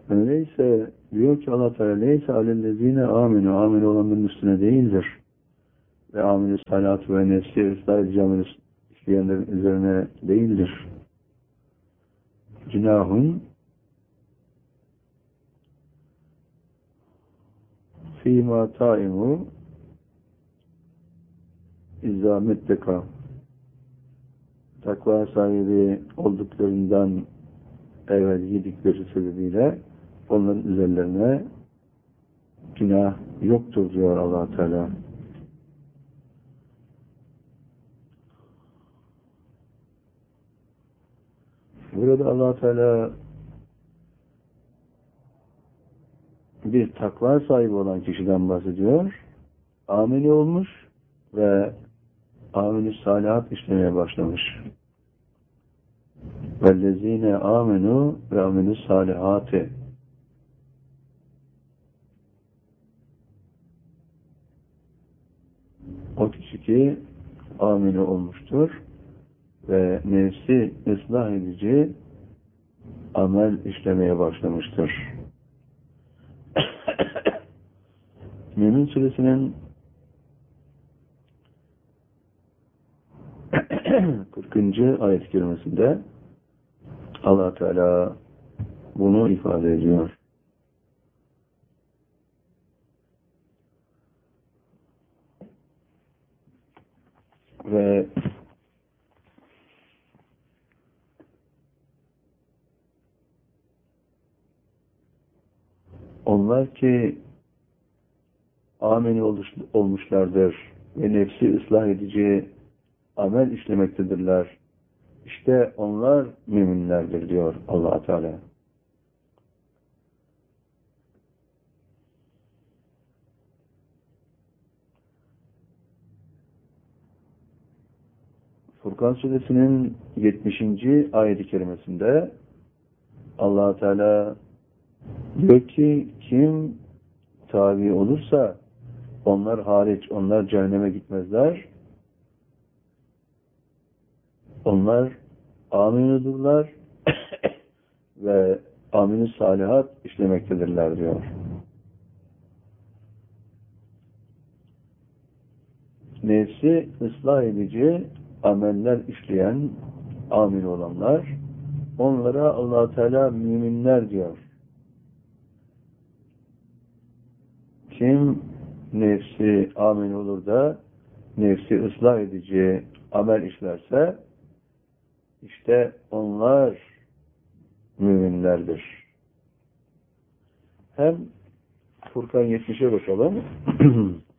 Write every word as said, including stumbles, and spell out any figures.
Öyleyse diyor ki Allah Teala neyse alellezine aminu aminu olanların üstüne değildir. Ve aminu salatu ve nefsi ıslah edici aminu işleyenlerin üzerine değildir. Günahın fîmâ taimu izzâ mutlaka takva sahibi olduklarından evvel yedikleri sebebiyle onların üzerlerine günah yoktur diyor Allah Teala. Burada Allah Teala bir takva sahibi olan kişiden bahsediyor. Ameli olmuş ve ameli salihat işlemeye başlamış. Vellezine amenu ve amelu salihati. O kişi ki ameli olmuştur ve nefsi ıslah edici amel işlemeye başlamıştır. Mümin Suresinin kırkıncı ayet-i kerimesinde Allah Teala bunu ifade ediyor. Ve onlar ki ameli olmuşlardır ve nefsi ıslah edici amel işlemektedirler. İşte onlar müminlerdir diyor Allah Teala. Furkan Suresinin yetmişinci ayet-i kerimesinde Allah Teala diyor ki kim tabi olursa onlar hariç, onlar cehenneme gitmezler. Onlar aminudurlar ve aminu salihat işlemektedirler diyor. Nefsi ıslah edici ameller işleyen amin olanlar, onlara Allah Teala müminler diyor. Kim nefsi amin olur da nefsi ıslah edici amel işlerse işte onlar müminlerdir. Hem Furkan yetmişe bakalım.